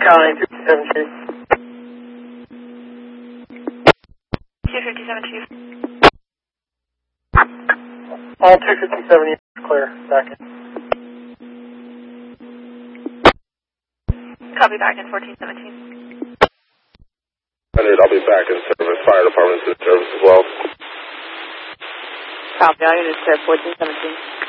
Calling 257. 257, Chief. All 257 units clear. Back in. Copy back in 1417. I'll be back in service. Fire department's in service as well. Copy, all units clear 1417.